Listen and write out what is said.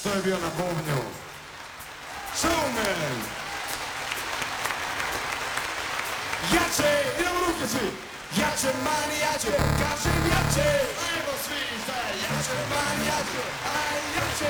To je bio na bubnju Showman. Jače, idemo ruke svi. Jače, mani, jače, kažem jače. Ajmo svi, zajedno. Jače, mani, jače, aj jače.